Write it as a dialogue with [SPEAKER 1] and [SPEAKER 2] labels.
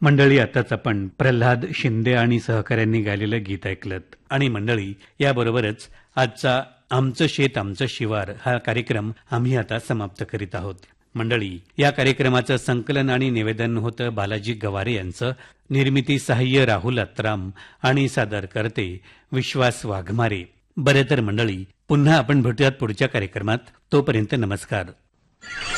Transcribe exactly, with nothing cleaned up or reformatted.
[SPEAKER 1] मंडळी, आताच आपण प्रल्हाद शिंदे आणि सहकाऱ्यांनी गायलेलं गीत ऐकलं. आणि मंडळी, याबरोबरच आजचा आमचं शेत आमचं शिवार हा कार्यक्रम आम्ही आता समाप्त करीत आहोत. मंडळी, या कार्यक्रमाचं संकलन आणि निवेदन होतं बालाजी गवारे यांचं. निर्मिती सहाय्य राहुल अत्राम आणि सादर करते विश्वास वाघमारे. बरे तर मंडळी, पुन्हा आपण भेटूयात पुढच्या कार्यक्रमात. तोपर्यंत नमस्कार.